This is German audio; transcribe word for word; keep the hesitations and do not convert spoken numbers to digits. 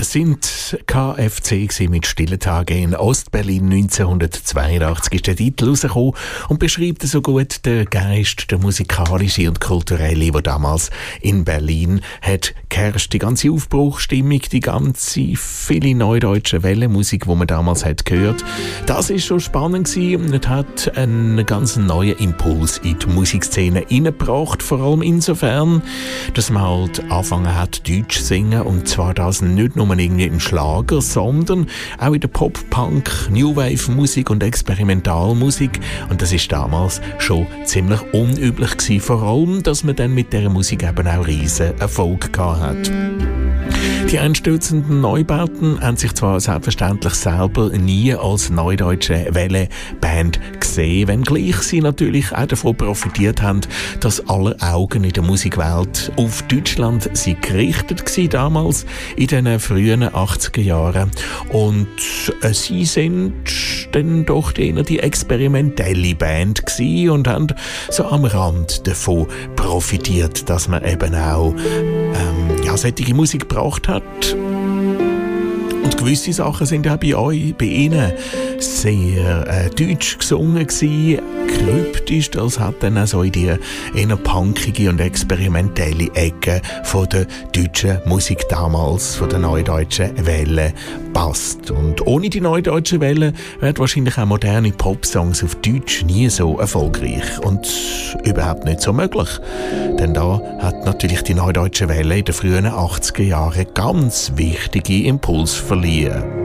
Das sind K F C mit «Stille Tage» in Ostberlin. neunzehnhundertzweiundachtzig ist der Titel rausgekommen und beschreibt so gut den Geist, der musikalische und kulturelle, der damals in Berlin hat geherrscht. Die ganze Aufbruchstimmung, die ganze viele neudeutsche Wellenmusik, die man damals hat gehört. Das ist schon spannend gewesen und hat einen ganz neuen Impuls in die Musikszene hineingebracht. Vor allem insofern, dass man halt angefangen hat, Deutsch zu singen, und zwar das nicht nur irgendwie im Schlager, sondern auch in der Pop-Punk, New Wave-Musik und Experimentalmusik. Und das ist damals schon ziemlich unüblich gewesen, vor allem, dass man dann mit dieser Musik eben auch riesen Erfolg gehabt hat. Die einstürzenden Neubauten haben sich zwar selbstverständlich selber nie als neudeutsche Welle-Band gesehen, wenngleich sie natürlich auch davon profitiert haben, dass alle Augen in der Musikwelt auf Deutschland sind gerichtet waren, damals in den frühen achtziger Jahren. Und äh, sie sind dann doch eher die experimentelle Band gewesen und haben so am Rand davon profitiert, dass man eben auch ähm, ja, solche Musik gebracht hat. Und gewisse Sachen sind auch bei euch, bei Ihnen sehr äh, deutsch gesungen gewesen, kryptisch. Das hat dann auch so in die eher punkige und experimentelle Ecke von der deutschen Musik damals, von der neudeutschen Welle passt. Und ohne die neudeutsche Welle wären wahrscheinlich auch moderne Popsongs auf Deutsch nie so erfolgreich und überhaupt nicht so möglich. Denn da hat natürlich die neudeutsche Welle in den frühen achtziger Jahren ganz wichtige Impulse verliehen.